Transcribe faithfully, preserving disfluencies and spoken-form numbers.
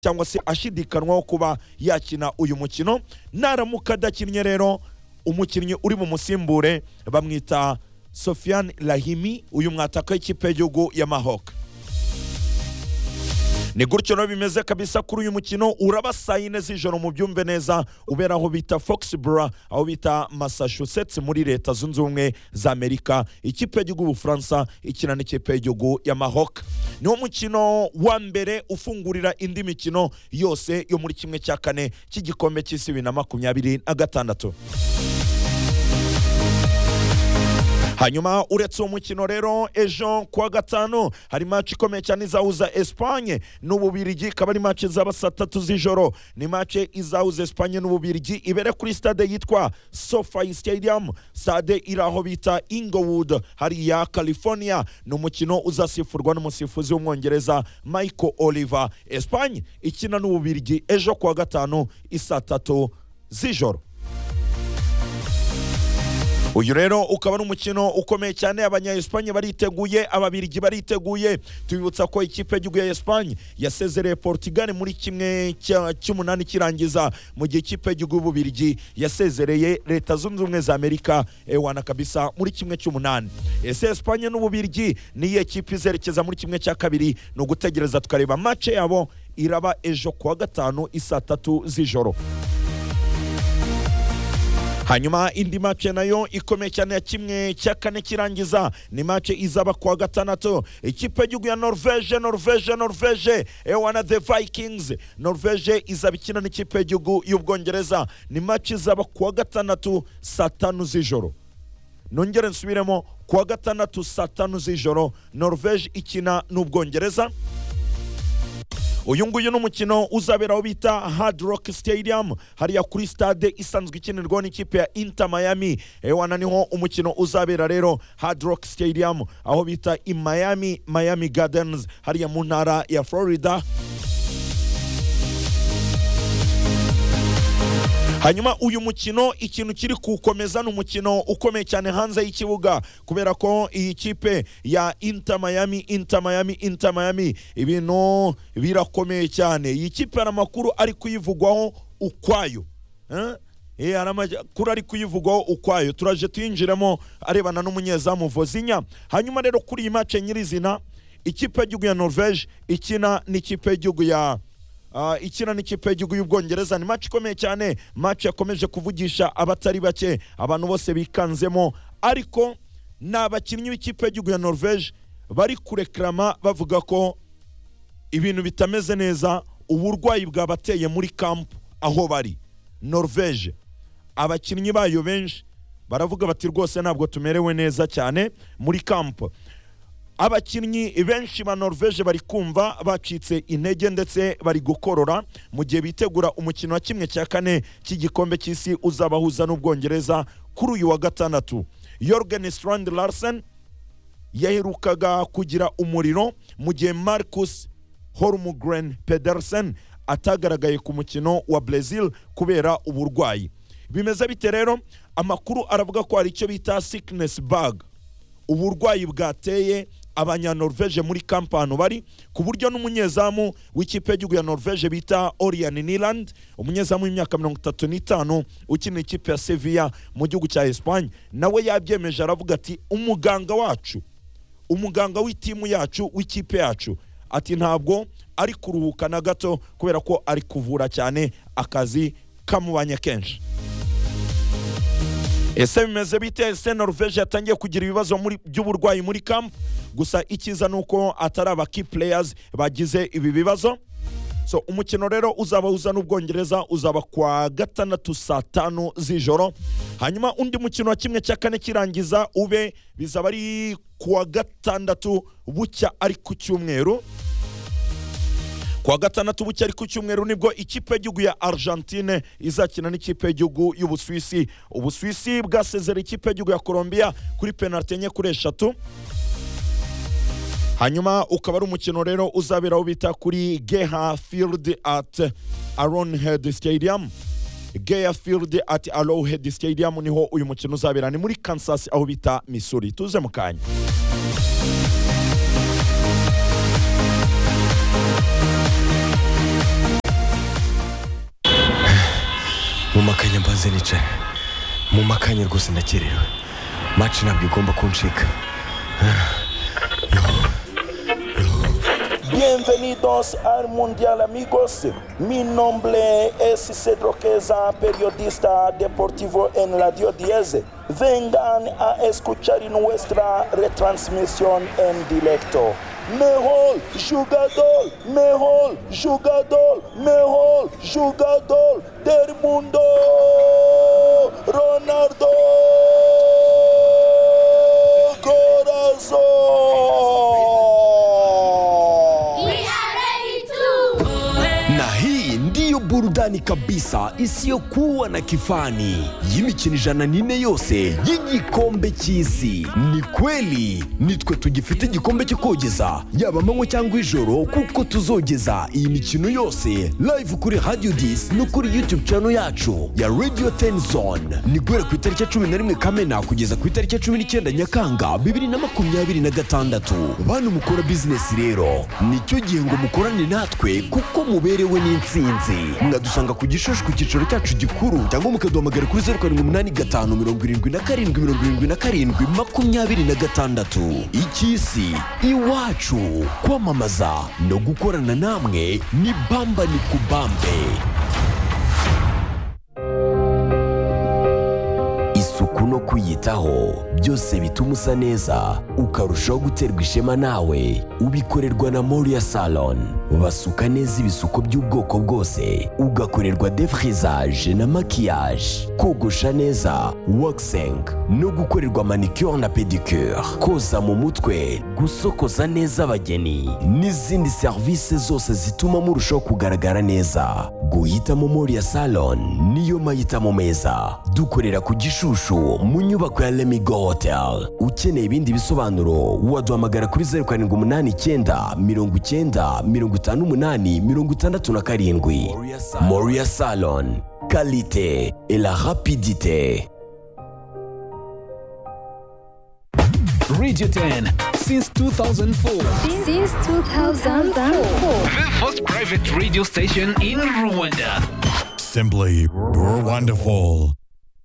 cyangwa se ashidikanwaho kuba yakina uyu mukino. Naramuka adakinnye rero umukinnyi uri mu musimbure bamwita Sofiane Lahimi, uyu mwataka w'ikipe y'igihugu ya Maroc. Ni gutyo no bimeze kabisa kuri uyu mukino. Uraba saa yine z'ijoro mu byumve neza, ubera aho bita Foxborough, aho bita Massachusetts muri leta zunze ubumwe za Amerika. Ikipe y'igihugu y'Ubufaransa ikina n'ikipe y'igihugu ya Maroc. Niwo mukino wa mbere ufungurira indi mikino yose yo muri kimwe cya kane cy'igikombe cy'isi bibiri na makumyabiri na gatandatu. Hanyuma uretse umukino rero ejo kuwa gatanu hari match ikomeye cyane izahuza Espagne n'Ububirigi, ikaba ari match zaba saa tatu z'ijoro. Ni match izahuza Espagne n'Ububirigi ibere kuri stade yitwa SoFi Stadium, stade iri aho bita Inglewood hariya California. Ni umukino uzasifurwa n'umusifuzi w'umwongereza Michael Oliver. Espagne ikina n'Ububirigi ejo kuwa gatanu isaa tatu z'ijoro. Uyu rero ukaba ari umukino ukomeye cyane. Abanya Espagne bariteguye, Ababirigi bariteguye. Tubibutsa ko ikipe y'igihugu ya Espagne yasezereye Portugal muri kimwe cy'umunani kirangiza, mu gihe ikipe y'igihugu y'Ububirigi yasezereye Leta Zunze Ubumwe za Amerika ewana kabisa muri kimwe cy'umunani. Ese Espagne n'Ububirigi niye kipe izerekeza muri kimwe cya kabiri? No gutegereza tukareba match yabo iraba ejo kuwa gatanu isaa tatu z'ijoro. Hanyuma indi match nayo ikomeye cyane ya kimwe cya kane kirangiza ni match izaba kwa gatandatu. Ikipe y'igihugu ya Norvege Norvege Norvege ewana the Vikings, Norvege izaba ikina n'ikipe y'igihugu y'Ubwongereza. Ni match izaba kwa gatandatu saa tanu z'ijoro. Nongere nsubiremo, kwa gatandatu saa tanu z'ijoro Norvege ikina n'Ubwongereza. Uyu nguyu n'umukino uzabera aho bita Hard Rock Stadium hariya kuri stade isanzwe ikinirwa n'ikipe ya Inter Miami. Ewana niho umukino uzabera rero, Hard Rock Stadium aho bita i Miami, Miami Gardens hariya mu ntara ya Florida. Hanyuma uyu mukino ikintu kiri kukomeza n'umukino ukomeye cyane hanze y'ikibuga, kubera ko iyi kipe ya Inter Miami Inter Miami Inter Miami ibintu birakomeye cyane. Iyi kipe hari amakuru ari kuyivugwaho ukwayo, eh eh hari amakuru ari kuyivugwaho ukwayo. Turaje tuyinjiremo arebana n'umunyezamu Vozinha. Hanyuma rero kuri iyi match nyirizina ikipe y'igihugu ya Norvege ikina n'ikipe y'igihugu ya Uh, ikina n'ikipe y'igihugu y'Ubwongereza. Ni match ikomeye cyane, match yakomeje kuvugisha abatari bake, abantu bose bikanzemo, ariko n'abakinnyi b'ikipe y'igihugu ya Norvege bari kureklama bavuga ko ibintu bitameze neza, uburwayi bwabateye muri camp aho bari Norvege. Abakinnyi bayo benshi baravuga bati rwose ntabwo tumerewe neza cyane muri camp. Abakinnyi benshi ba Norvege bari kumva bacitse intege ndetse bari gukorora mu gihe bitegura umukino wa kimwe cya kane cy'igikombe cy'isi uzabahuza n'Ubwongereza kuri uyu wa gatandatu. Jørgen Strand Larsen yaherukaga kugira umuriro mu gihe Marcus Holmgren Pedersen atagaragaye ku mukino wa Brazil kubera uburwayi. Bimeze bite rero? Amakuru aravuga ko hari icyo bita sickness bug, uburwayi bwateye abanya Norvege muri kampano bari, ku buryo n'umunyezamu w'ikipe y'igihugu ya Norvege bita Orion Niland, umunyezamu w'imyaka mirongo itatu n'itanu ukina ikipe ya Sevilla mu gihugu cya Espagne, nawe yabyemeje aravuga ati umuganga wacu, umuganga w'itimu yacu w'ikipe yacu ati ntabwo ari kuruhuka na gato kubera ko ari kuvura cyane, akazi kamubanye kenshi. Ese bimeze bite? Ese Norvege yatangiye kugira ibibazo muri by'uburwayi muri camp? Gusa ikiza nuko atari aba key players bagize ibi bibazo. So umukino rero uzabahuza n'Ubwongereza uzaba kwa gatandatu saa tanu z'ijoro. Hanyuma undi mukino wa kimwe cya kane kirangiza ube bizaba ari kwa gatandatu bucya ari ku cyumweru. Kwa gatandatu bucya ari ku cyumweru nibwo ikipe y'igihugu ya Argentine izakina n'ikipe y'igihugu y'Ubuswisi. Ubuswisi bwasezereye ikipe y'igihugu ya Colombia kuri penalty enye kuri eshatu. Hanyuma ukaba ari umukino rero uzabera aho bita kuri Geha Field at Arrowhead Stadium. Geha Field at Arrowhead Stadium niho uyu mukino uzabera, ni muri Kansas aho bita Missouri. Tuze mukanya. makanya mbanze nicaye. Mu makanya rwose ndakerewe. Match ntabwo igomba kuncika. Bienvenidos al Mundial, amigos. Mi nombre es Cedro Queza, periodista deportivo en Radio diez. Vengan a escuchar nuestra retransmisión en directo. Mejor jugador, mejor jugador, mejor jugador del mundo, Ronaldo Corazón. Burudani kabisa isiyokuwa na kifani y'imikino ijana n'ine yose y'igikombe cy'isi. Ni kweli nitwe tugifite igikombe cyo kogeza yaba amanywa cyangwa ijoro, kuko tuzogeza iyi mikino yose live kuri Radio dix no kuri YouTube channel yacu ya Radio ten Zone. Ni guhera ku itariki cumi na rimwe Kamena kugeza ku itariki cumi n'icyenda Nyakanga bibiri na makumyabiri na gatandatu. Bantu mukora business rero nicyo gihe ngo mukorane natwe kuko muberewe n'intsinzi. Mwadusanga ku Gishushu ku cyicaro cyacu gikuru cyangwa mukaduhamagara kuri zeru karindwi umunani gatanu mirongo irindwi na karindwi mirongo irindwi na karindwi makumyabiri na gatandatu. Icy'isi iwacu, kwamamaza no gukorana namwe ni bamba ni kubambe. Isuku no kwiyitaho byose bituma usa neza ukarushaho guterwa ishema nawe ubikorerwa na Moria Salon. Basuka neza ibisuko by'ubwoko bwose, ugakorerwa defrisage na maquillage, kogosha neza, waxing no gukorerwa manicure na pedicure, koza mu mutwe, gusokoza neza abageni n'izindi service zose zituma murushaho kugaragara neza. Guhitamo Moria Salon niyo mahitamo meza. Dukorera ku Gishushu mu nyubako ya Lemigo Hotel. Ukeneye ibindi bisobanuro waduhamagara kuri zeru karindwi umunani icyenda mirongo icyenda mirongo itanu umunani mirongo itandatu na karindwi. Moria Salon, qualité et la rapidité. Radio ten since two thousand four. Since two thousand four. The first private radio station in Rwanda. Simply, you're wonderful.